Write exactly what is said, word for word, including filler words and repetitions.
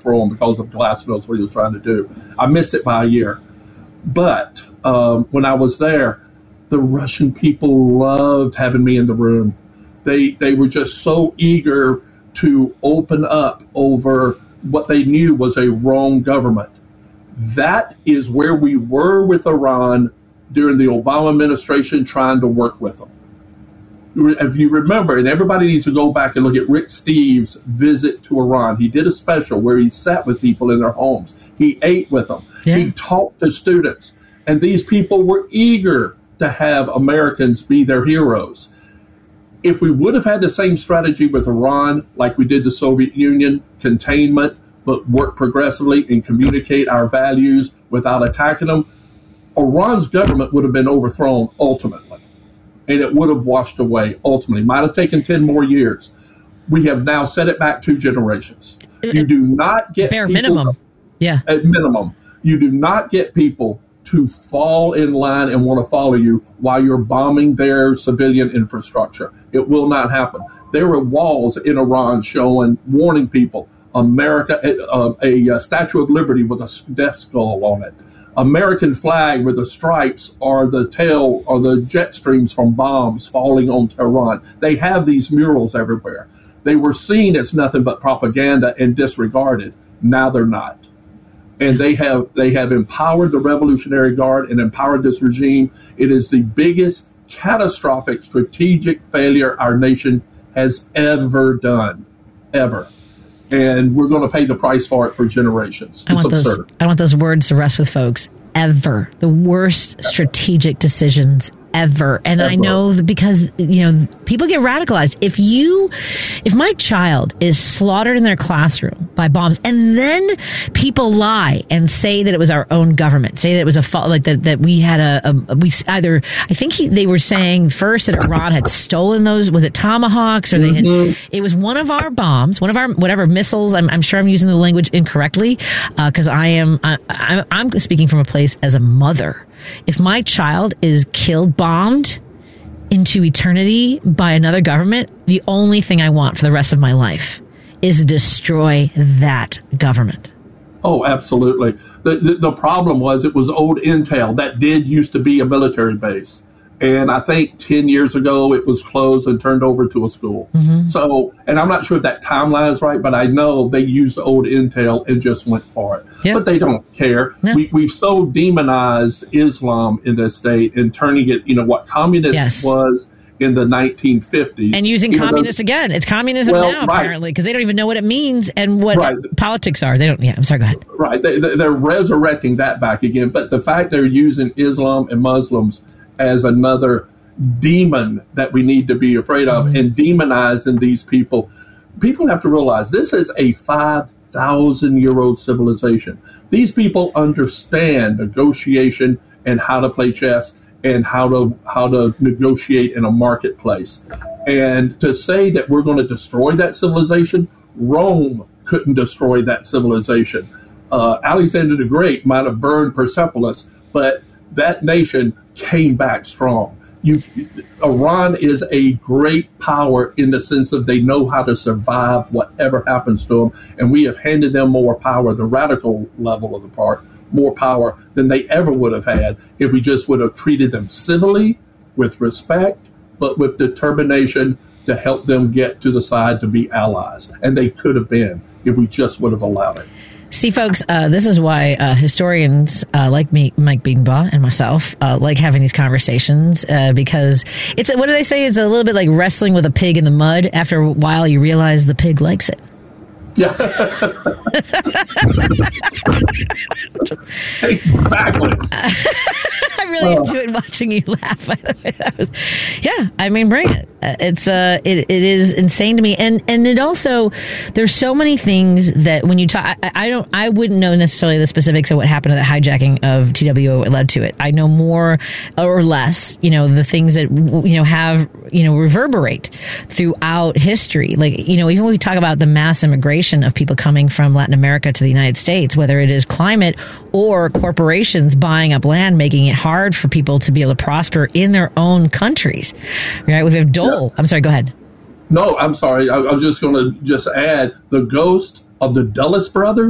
overthrow him because of Glasnost, what he was trying to do. I missed it by a year. But um, when I was there, the Russian people loved having me in the room. They they were just so eager to open up over what they knew was a wrong government. That is where we were with Iran during the Obama administration, trying to work with them. If you remember, and everybody needs to go back and look at Rick Steves' visit to Iran. He did a special where he sat with people in their homes. He ate with them. Yeah. He talked to students. And these people were eager to have Americans be their heroes. If we would have had the same strategy with Iran, like we did the Soviet Union, containment, but work progressively and communicate our values without attacking them, Iran's government would have been overthrown ultimately. And it would have washed away ultimately. Might have taken ten more years. We have now set it back two generations. You do not get bare people, minimum. Yeah. At minimum, you do not get people to fall in line and want to follow you while you're bombing their civilian infrastructure. It will not happen. There were walls in Iran showing, warning people, America, uh, a, a Statue of Liberty with a death skull on it. American flag with the stripes or the tail or the jet streams from bombs falling on Tehran. They have these murals everywhere. They were seen as nothing but propaganda and disregarded. Now they're not. And they have they have empowered the Revolutionary Guard and empowered this regime. It is the biggest catastrophic strategic failure our nation has ever done, ever. And we're going to pay the price for it for generations. I it's want absurd. those. I want those words to rest with folks. Ever. The worst strategic decisions ever. And ever. I know that because, you know, people get radicalized. If you, if my child is slaughtered in their classroom by bombs and then people lie and say that it was our own government, say that it was a fault, like that, that we had a, a we either, I think he, they were saying first that Iran had stolen those, was it Tomahawks or they had, mm-hmm. it was one of our bombs, one of our, whatever missiles. I'm, I'm sure I'm using the language incorrectly because uh, I am, I, I, I'm speaking from a place as a mother. If my child is killed, bombed into eternity by another government, the only thing I want for the rest of my life is to destroy that government. Oh, absolutely. The, the, the problem was it was old intel. That did used to be a military base. And I think ten years ago it was closed and turned over to a school. Mm-hmm. So, and I'm not sure if that timeline is right, but I know they used the old intel and just went for it. Yep. But they don't care. No. We, we've so demonized Islam in this state and turning it, you know, what communism yes. was in the nineteen fifties. And using communist though, again. It's communism well, now, right. apparently, because they don't even know what it means and what right. politics are. They don't, yeah, I'm sorry, go ahead. Right. They, they're resurrecting that back again. But the fact they're using Islam and Muslims as another demon that we need to be afraid of mm-hmm. and demonizing these people. People have to realize this is a five thousand year old civilization. These people understand negotiation and how to play chess and how to how to negotiate in a marketplace. And to say that we're going to destroy that civilization, Rome couldn't destroy that civilization. Uh, Alexander the Great might have burned Persepolis, but that nation came back strong. You, Iran is a great power in the sense of they know how to survive whatever happens to them, and we have handed them more power, the radical level of the part, more power than they ever would have had if we just would have treated them civilly, with respect, but with determination to help them get to the side to be allies. And they could have been if we just would have allowed it. See, folks, uh, this is why uh, historians uh, like me, Mike Biedenbaugh, and myself uh, like having these conversations uh, because it's, what do they say? It's a little bit like wrestling with a pig in the mud. After a while, you realize the pig likes it. Yeah. Exactly. I really oh. enjoyed watching you laugh. By the way, that was, yeah. I mean, bring it. It's uh, it it is insane to me, and and it also there's so many things that when you talk, I, I don't, I wouldn't know necessarily the specifics of what happened to the hijacking of T W O led to it. I know more or less, you know, the things that you know have you know reverberate throughout history. Like you know, even when we talk about the mass immigration of people coming from Latin America to the United States, whether it is climate or corporations buying up land, making it hard for people to be able to prosper in their own countries. Right? We have Dole. Yeah. I'm sorry, go ahead. No, I'm sorry. I, I was just going to just add the ghost of the Dulles brothers